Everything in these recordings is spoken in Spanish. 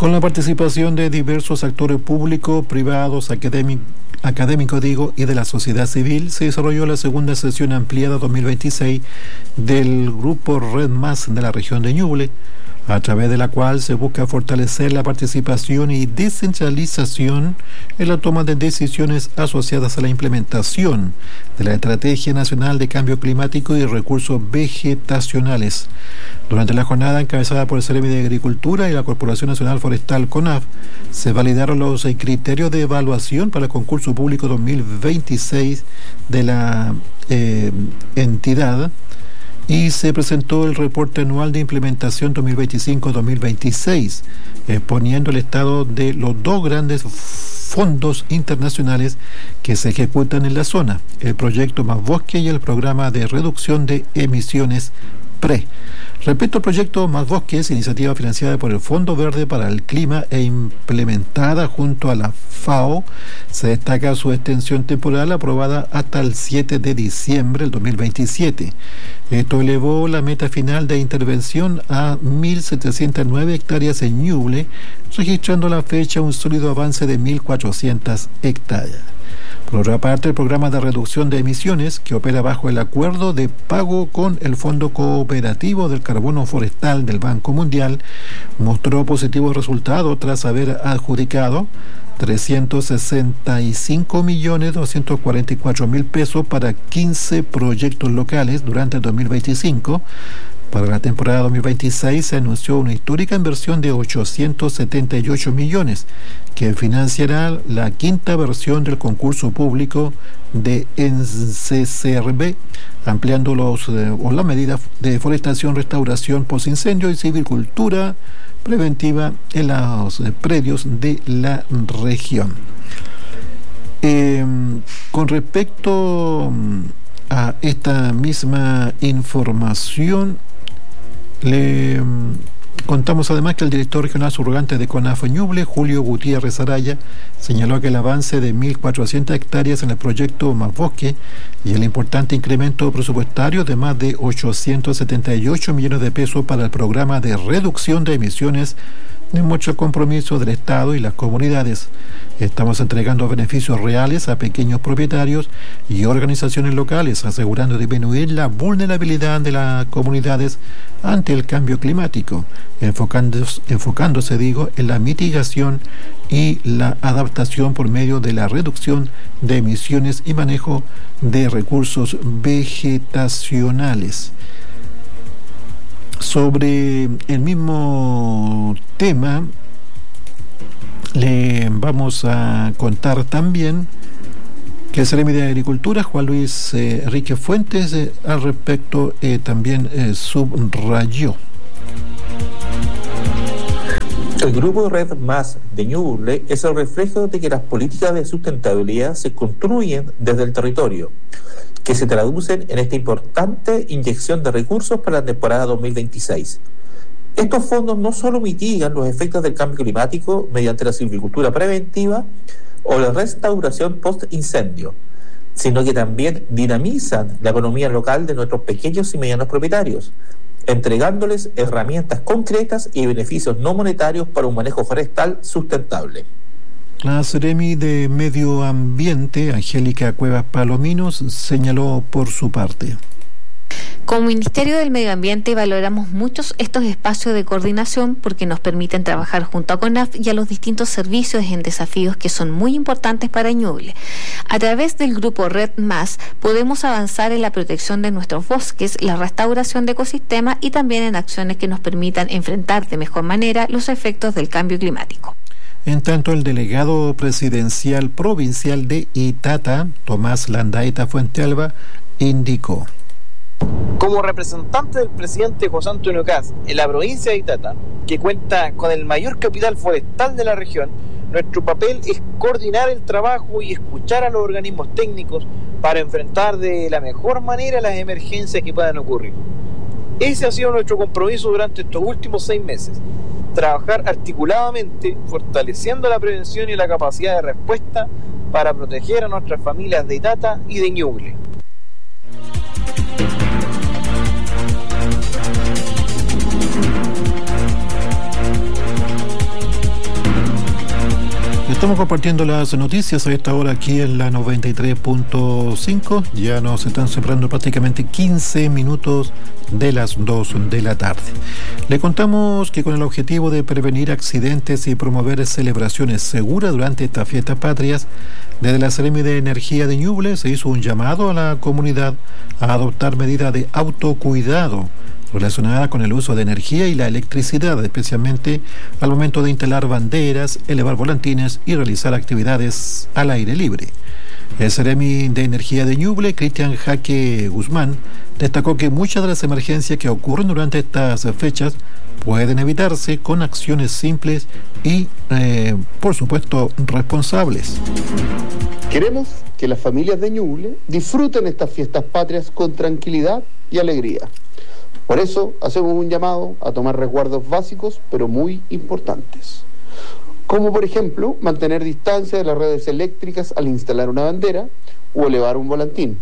Con la participación de diversos actores públicos, privados, académicos y de la sociedad civil, se desarrolló la segunda sesión ampliada 2026 del Grupo Red Más de la región de Ñuble, a través de la cual se busca fortalecer la participación y descentralización en la toma de decisiones asociadas a la implementación de la Estrategia Nacional de Cambio Climático y Recursos Vegetacionales. Durante la jornada encabezada por el Ceremi de Agricultura y la Corporación Nacional Forestal CONAF, se validaron los criterios de evaluación para el concurso público 2026 de la entidad, y se presentó el reporte anual de implementación 2025-2026, exponiendo el estado de los dos grandes fondos internacionales que se ejecutan en la zona, el proyecto Más Bosque y el programa de reducción de emisiones PRE. Respecto al proyecto Más Bosques, iniciativa financiada por el Fondo Verde para el Clima e implementada junto a la FAO, se destaca su extensión temporal aprobada hasta el 7 de diciembre del 2027. Esto elevó la meta final de intervención a 1.709 hectáreas en Ñuble, registrando a la fecha un sólido avance de 1.400 hectáreas. Por otra parte, el programa de reducción de emisiones, que opera bajo el acuerdo de pago con el Fondo Cooperativo del Carbono Forestal del Banco Mundial, mostró positivos resultados tras haber adjudicado 365.244.000 pesos para 15 proyectos locales durante el 2025. Para la temporada 2026 se anunció una histórica inversión de 878 millones, que financiará la quinta versión del concurso público de NCCRB, ampliando las medidas de forestación, restauración postincendio y silvicultura preventiva en los predios de la región. Con respecto a esta misma información, le contamos además que el director regional subrogante de CONAF Ñuble, Julio Gutiérrez Araya, señaló que el avance de 1.400 hectáreas en el proyecto Más Bosque y el importante incremento presupuestario de más de 878 millones de pesos para el programa de reducción de emisiones demuestra el compromiso del Estado y las comunidades. Estamos entregando beneficios reales a pequeños propietarios y organizaciones locales, asegurando disminuir la vulnerabilidad de las comunidades ante el cambio climático, enfocándose en la mitigación y la adaptación por medio de la reducción de emisiones y manejo de recursos vegetacionales. Sobre el mismo tema, le vamos a contar también que el Ceremi de Agricultura, Juan Luis Enrique Fuentes, al respecto también subrayó. El Grupo Red Más de Ñuble es el reflejo de que las políticas de sustentabilidad se construyen desde el territorio, que se traducen en esta importante inyección de recursos para la temporada 2026. Estos fondos no solo mitigan los efectos del cambio climático mediante la silvicultura preventiva o la restauración post-incendio, sino que también dinamizan la economía local de nuestros pequeños y medianos propietarios, entregándoles herramientas concretas y beneficios no monetarios para un manejo forestal sustentable. La Ceremi de Medio Ambiente, Angélica Cuevas Palominos, señaló por su parte. Como Ministerio del Medio Ambiente valoramos muchos estos espacios de coordinación porque nos permiten trabajar junto a CONAF y a los distintos servicios en desafíos que son muy importantes para Ñuble. A través del Grupo Red Más podemos avanzar en la protección de nuestros bosques, la restauración de ecosistemas y también en acciones que nos permitan enfrentar de mejor manera los efectos del cambio climático. En tanto, el delegado presidencial provincial de Itata, Tomás Landaeta Fuentealba, indicó: como representante del presidente José Antonio Kast en la provincia de Itata, que cuenta con el mayor capital forestal de la región, nuestro papel es coordinar el trabajo y escuchar a los organismos técnicos para enfrentar de la mejor manera las emergencias que puedan ocurrir. Ese ha sido nuestro compromiso durante estos últimos 6 meses. Trabajar articuladamente, fortaleciendo la prevención y la capacidad de respuesta para proteger a nuestras familias de Itata y de Ñuble. Estamos compartiendo las noticias a esta hora aquí en la 93.5. Ya nos están separando prácticamente 15 minutos de las 2 de la tarde. Le contamos que con el objetivo de prevenir accidentes y promover celebraciones seguras durante estas fiestas patrias, desde la Seremi de Energía de Ñuble se hizo un llamado a la comunidad a adoptar medidas de autocuidado relacionada con el uso de energía y la electricidad, especialmente al momento de instalar banderas, elevar volantines y realizar actividades al aire libre. El Seremi de Energía de Ñuble, Cristian Jaque Guzmán, destacó que muchas de las emergencias que ocurren durante estas fechas pueden evitarse con acciones simples y, por supuesto, responsables. Queremos que las familias de Ñuble disfruten estas fiestas patrias con tranquilidad y alegría. Por eso hacemos un llamado a tomar resguardos básicos, pero muy importantes. Como por ejemplo, mantener distancia de las redes eléctricas al instalar una bandera o elevar un volantín.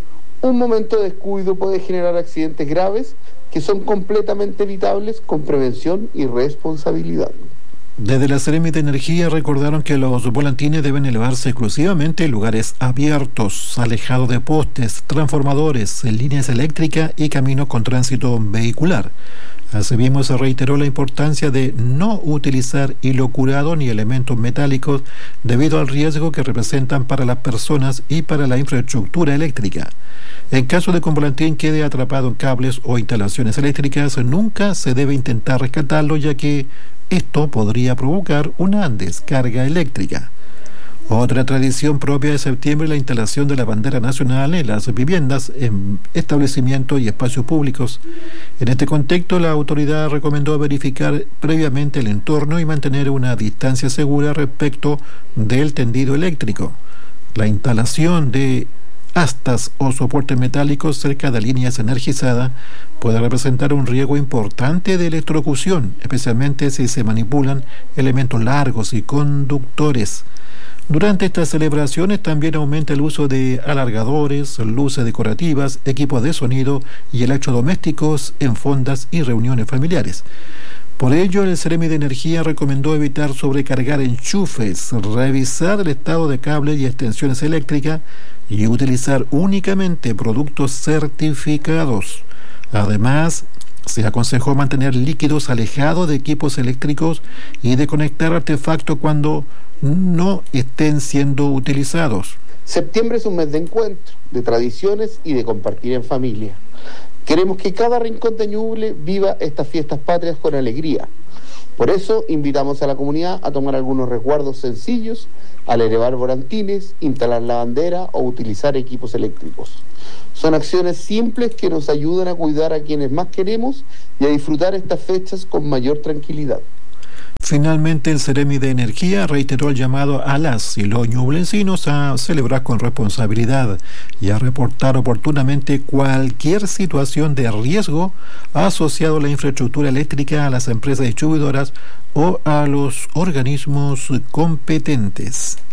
Un momento de descuido puede generar accidentes graves que son completamente evitables con prevención y responsabilidad. Desde la Seremi de Energía recordaron que los volantines deben elevarse exclusivamente en lugares abiertos, alejados de postes, transformadores, líneas eléctricas y caminos con tránsito vehicular. Asimismo, se reiteró la importancia de no utilizar hilo curado ni elementos metálicos debido al riesgo que representan para las personas y para la infraestructura eléctrica. En caso de que un volantín quede atrapado en cables o instalaciones eléctricas, nunca se debe intentar rescatarlo, ya que esto podría provocar una descarga eléctrica. Otra tradición propia de septiembre es la instalación de la bandera nacional en las viviendas, en establecimientos y espacios públicos. En este contexto, la autoridad recomendó verificar previamente el entorno y mantener una distancia segura respecto del tendido eléctrico. La instalación de astas o soportes metálicos cerca de líneas energizadas puede representar un riesgo importante de electrocución, especialmente si se manipulan elementos largos y conductores. Durante estas celebraciones también aumenta el uso de alargadores, luces decorativas, equipos de sonido y electrodomésticos en fondas y reuniones familiares. Por ello, el Seremi de Energía recomendó evitar sobrecargar enchufes, revisar el estado de cables y extensiones eléctricas y utilizar únicamente productos certificados. Además, se aconsejó mantener líquidos alejados de equipos eléctricos y desconectar artefactos cuando no estén siendo utilizados. Septiembre es un mes de encuentro, de tradiciones y de compartir en familia. Queremos que cada rincón de Ñuble viva estas fiestas patrias con alegría. Por eso invitamos a la comunidad a tomar algunos resguardos sencillos al elevar volantines, instalar la bandera o utilizar equipos eléctricos. Son acciones simples que nos ayudan a cuidar a quienes más queremos y a disfrutar estas fechas con mayor tranquilidad. Finalmente, el Seremi de Energía reiteró el llamado a las y los ñublensinos a celebrar con responsabilidad y a reportar oportunamente cualquier situación de riesgo asociado a la infraestructura eléctrica, a las empresas distribuidoras o a los organismos competentes.